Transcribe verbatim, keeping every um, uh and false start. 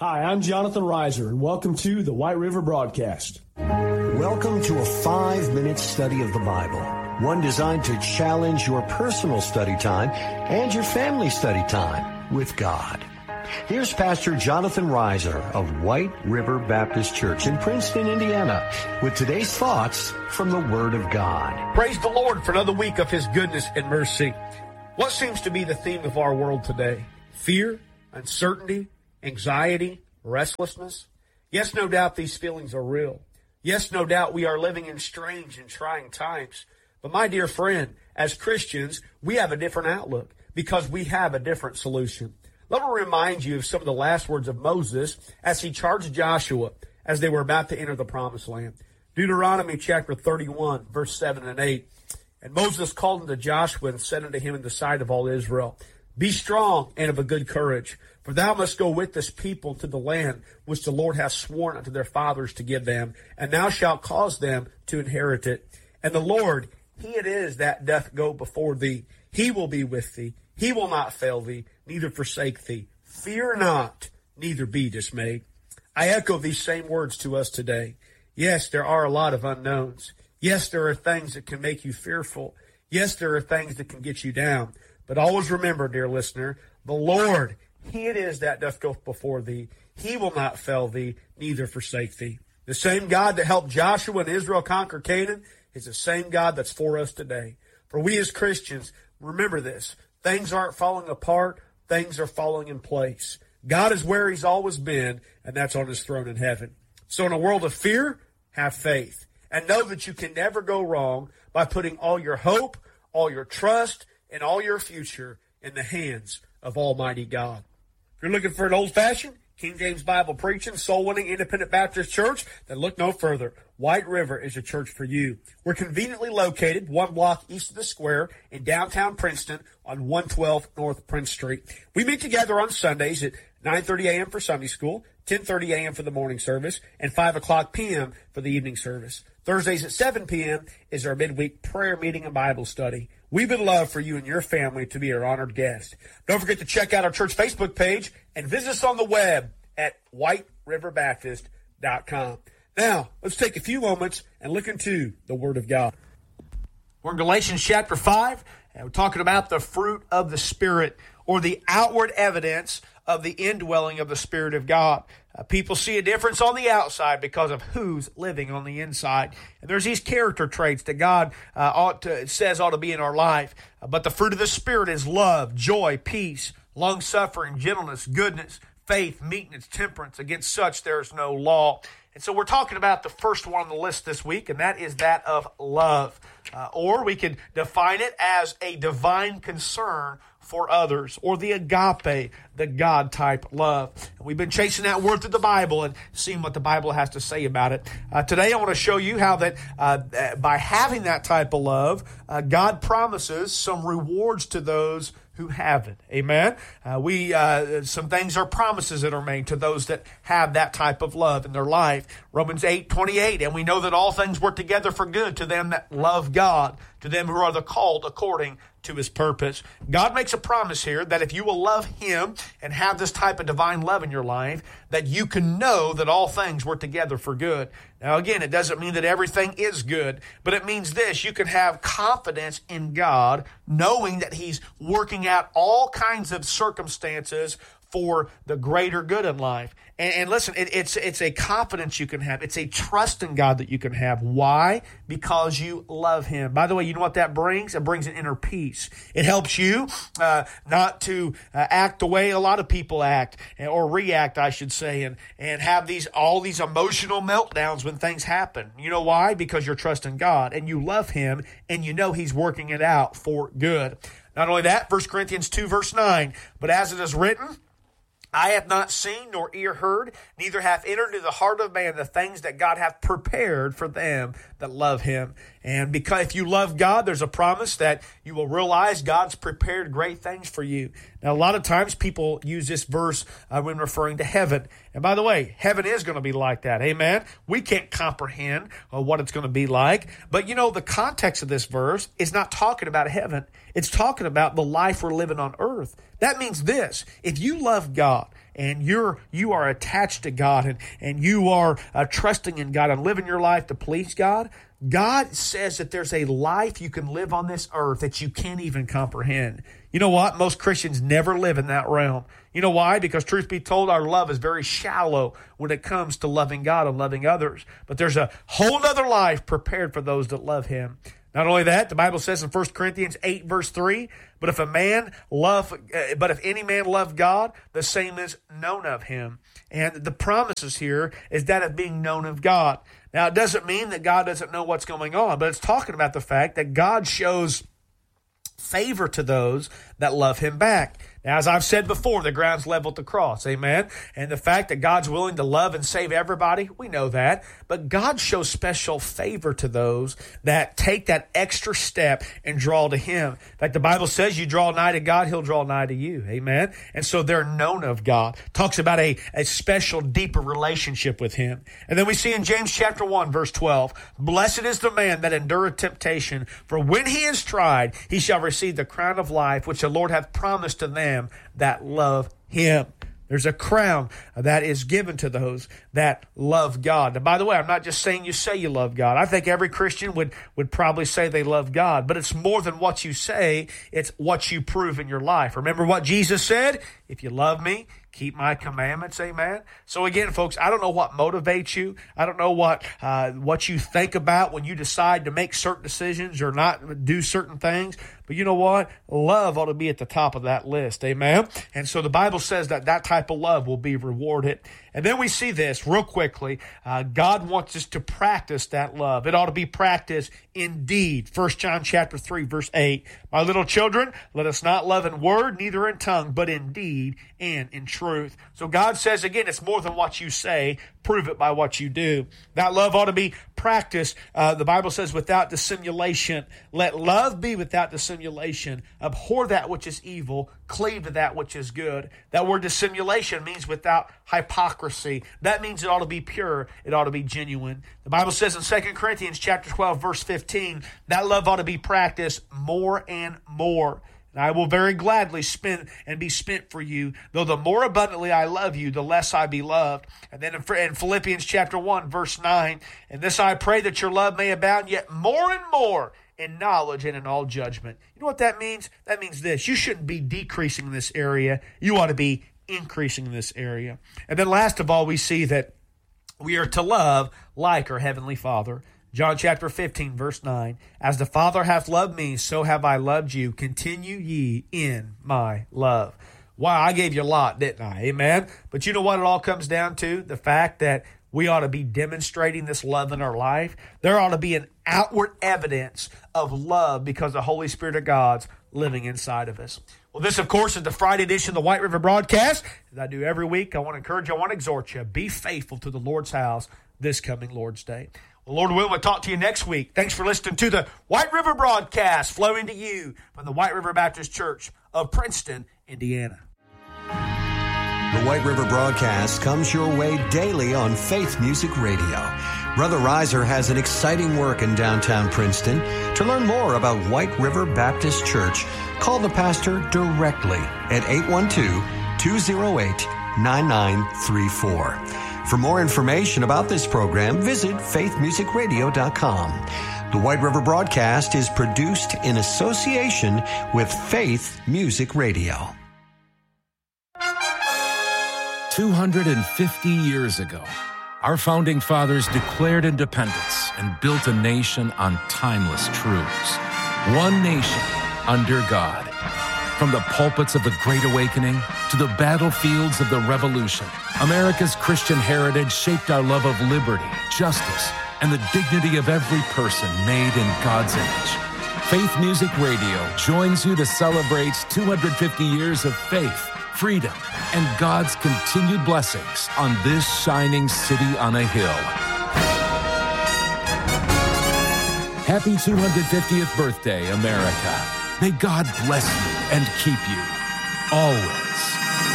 Hi, I'm Jonathan Reiser, and welcome to the White River Broadcast. Welcome to a five-minute study of the Bible, one designed to challenge your personal study time and your family study time with God. Here's Pastor Jonathan Reiser of White River Baptist Church in Princeton, Indiana, with today's thoughts from the Word of God. Praise the Lord for another week of His goodness and mercy. What seems to be the theme of our world today? Fear, uncertainty, anxiety, restlessness. Yes, no doubt these feelings are real. Yes, no doubt we are living in strange and trying times. But my dear friend, as Christians, we have a different outlook because we have a different solution. Let me remind you of some of the last words of Moses as he charged Joshua as they were about to enter the promised land. Deuteronomy chapter thirty-one, verse seven and eight. And Moses called unto Joshua and said unto him in the sight of all Israel, Be strong and of a good courage, for thou must go with this people to the land which the Lord hath sworn unto their fathers to give them, and thou shalt cause them to inherit it. And the Lord, He it is that doth go before thee. He will be with thee. He will not fail thee, neither forsake thee. Fear not, neither be dismayed. I echo these same words to us today. Yes, there are a lot of unknowns. Yes, there are things that can make you fearful. Yes, there are things that can get you down. But always remember, dear listener, the Lord, He it is that doth go before thee. He will not fail thee, neither forsake thee. The same God that helped Joshua and Israel conquer Canaan is the same God that's for us today. For we as Christians, remember this. Things aren't falling apart. Things are falling in place. God is where He's always been, and that's on His throne in heaven. So in a world of fear, have faith. And know that you can never go wrong by putting all your hope, all your trust, and all your future in the hands of Almighty God. If you're looking for an old-fashioned, King James Bible preaching, soul-winning, independent Baptist church, then look no further. White River is a church for you. We're conveniently located one block east of the square in downtown Princeton on one twelve North Prince Street. We meet together on Sundays at nine thirty a.m. for Sunday school, ten thirty a.m. for the morning service, and five o'clock p.m. for the evening service. Thursdays at seven p.m. is our midweek prayer meeting and Bible study. We would love for you and your family to be our honored guest. Don't forget to check out our church Facebook page and visit us on the web at white river baptist dot com. Now, let's take a few moments and look into the Word of God. We're in Galatians chapter five, and we're talking about the fruit of the Spirit, or the outward evidence of the indwelling of the Spirit of God. Uh, people see a difference on the outside because of who's living on the inside. And there's these character traits that God uh, ought to, says ought to be in our life. Uh, but the fruit of the Spirit is love, joy, peace, long-suffering, gentleness, goodness, faith, meekness, temperance. Against such there is no law. And so we're talking about the first one on the list this week, and that is that of love. Uh, or we could define it as a divine concern for others, or the agape, the God-type love. And we've been chasing that word through the Bible and seeing what the Bible has to say about it. Uh, today I want to show you how that uh, by having that type of love, uh, God promises some rewards to those who have it. Amen? Uh, we uh, some things are promises that are made to those that have that type of love in their life. Romans eight twenty-eight, and we know that all things work together for good to them that love God, to them who are the called according to His purpose. God makes a promise here that if you will love Him and have this type of divine love in your life, that you can know that all things work together for good. Now again, it doesn't mean that everything is good, but it means this: you can have confidence in God, knowing that He's working out all kinds of circumstances for the greater good in life. And, and listen, it, it's it's a confidence you can have. It's a trust in God that you can have. Why? Because you love Him. By the way, you know what that brings? It brings an inner peace. It helps you uh, not to uh, act the way a lot of people act, or react, I should say, and, and have these all these emotional meltdowns when things happen. You know why? Because you're trusting God, and you love Him, and you know He's working it out for good. Not only that, First Corinthians two, verse nine, but as it is written, I have not seen nor ear heard, neither hath entered into the heart of man the things that God hath prepared for them that love Him. And because if you love God, there's a promise that you will realize God's prepared great things for you. Now, a lot of times people use this verse uh, when referring to heaven. And by the way, heaven is going to be like that. Amen. We can't comprehend uh, what it's going to be like. But you know, the context of this verse is not talking about heaven. It's talking about the life we're living on earth. That means this: if you love God and you're you are attached to God, and, and you are uh, trusting in God and living your life to please God, God says that there's a life you can live on this earth that you can't even comprehend. You know what? Most Christians never live in that realm. You know why? Because truth be told, our love is very shallow when it comes to loving God and loving others. But there's a whole other life prepared for those that love Him. Not only that, the Bible says in First Corinthians eight, verse three, but if a man love, uh, but if any man love God, the same is known of Him. And the promises here is that of being known of God. Now, it doesn't mean that God doesn't know what's going on, but it's talking about the fact that God shows favor to those that love Him back. Now, as I've said before, the ground's level at the cross, amen? And the fact that God's willing to love and save everybody, we know that. But God shows special favor to those that take that extra step and draw to Him. In fact, the Bible says you draw nigh to God, He'll draw nigh to you, amen? And so they're known of God. Talks about a, a special, deeper relationship with Him. And then we see in James chapter one, verse twelve, blessed is the man that endureth temptation, for when he is tried, he shall receive the crown of life, which the Lord hath promised to them that love Him. There's a crown that is given to those that love God. And by the way, I'm not just saying you say you love God. I think every Christian would, would probably say they love God, but it's more than what you say. It's what you prove in your life. Remember what Jesus said? If you love me, keep my commandments, amen? So again, folks, I don't know what motivates you. I don't know what uh, what you think about when you decide to make certain decisions or not do certain things. But you know what? Love ought to be at the top of that list, amen? And so the Bible says that that type of love will be rewarded. And then we see this real quickly. Uh, God wants us to practice that love. It ought to be practiced in deed. First John chapter three, verse eight. My little children, let us not love in word, neither in tongue, but in deed and in truth. So God says, again, it's more than what you say. Prove it by what you do. That love ought to be practiced. Uh, the Bible says without dissimulation. Let love be without dissimulation. Abhor that which is evil. Cleave to that which is good. That word dissimulation means without hypocrisy. That means it ought to be pure. It ought to be genuine. The Bible says in Second Corinthians chapter twelve, verse fifteen, that love ought to be practiced more and more. And I will very gladly spend and be spent for you, though the more abundantly I love you, the less I be loved. And then in Philippians chapter one, verse nine, and this I pray that your love may abound yet more and more in knowledge and in all judgment. You know what that means? That means this. You shouldn't be decreasing in this area. You ought to be increasing in this area. And then last of all, we see that we are to love like our Heavenly Father. John chapter fifteen, verse nine, as the Father hath loved me, so have I loved you. Continue ye in my love. Wow, I gave you a lot, didn't I? Amen? But you know what it all comes down to? The fact that we ought to be demonstrating this love in our life. There ought to be an outward evidence of love because the Holy Spirit of God's living inside of us. Well, this, of course, is the Friday edition of the White River Broadcast. As I do every week, I want to encourage you, I want to exhort you, be faithful to the Lord's house this coming Lord's Day. Well, Lord willing, we'll talk to you next week. Thanks for listening to the White River Broadcast, flowing to you from the White River Baptist Church of Princeton, Indiana. The White River Broadcast comes your way daily on Faith Music Radio. Brother Reiser has an exciting work in downtown Princeton. To learn more about White River Baptist Church, call the pastor directly at eight one two, two oh eight, nine nine three four. For more information about this program, visit faith music radio dot com. The White River Broadcast is produced in association with Faith Music Radio. two hundred fifty years ago, our founding fathers declared independence and built a nation on timeless truths. One nation under God. From the pulpits of the Great Awakening to the battlefields of the Revolution, America's Christian heritage shaped our love of liberty, justice, and the dignity of every person made in God's image. Faith Music Radio joins you to celebrate two hundred fifty years of faith, freedom, and God's continued blessings on this shining city on a hill. Happy two hundred fiftieth birthday, America. May God bless you and keep you always.